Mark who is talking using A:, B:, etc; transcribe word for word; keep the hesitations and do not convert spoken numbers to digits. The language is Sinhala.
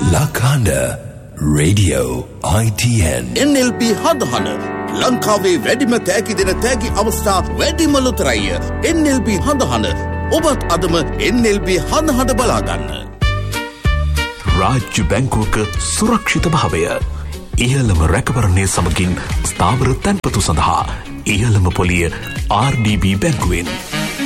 A: Lakanda Radio I T N
B: N L B හදහන ලංකාවේ වැඩිම තෑගි දෙන තෑගි අවස්ථා වැඩිම ලොතරැය N L B හදහන ඔබත් අදම N L B හදහන බලාගන්න.
C: රාජ්‍ය බැංකුවක සුරක්ෂිත භාවය ඉහළම රැකවරණය සමගින් ස්ථාවර තැන්පතු සඳහා ඉහළම පොලිය R D B බැංකුවෙන්